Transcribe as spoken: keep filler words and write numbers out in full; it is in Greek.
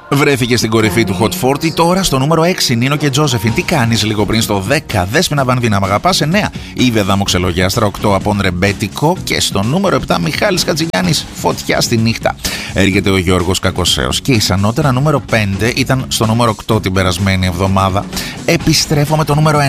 Βρέθηκε στην κορυφή του Hot σαράντα, τώρα στο νούμερο έξι. Νίνο και Τζόζεφιν. Τι κάνεις λίγο πριν στο δέκα. Δέσποινα Βανδύνα, μ' αγαπάς. εννέα. Η Βεδάμο Ξελογιάστρα. οκτώ. Απόν Ρεμπέτικο. Και στο νούμερο επτά. Μιχάλης Χατζηγιάννης. Φωτιά στη νύχτα. Έρχεται ο Γιώργος Κακοσέος. Και η Σανότερα νούμερο πέντε ήταν στο νούμερο οκτώ την περασμένη εβδομάδα. Επιστρέφω με το νούμερο ένα.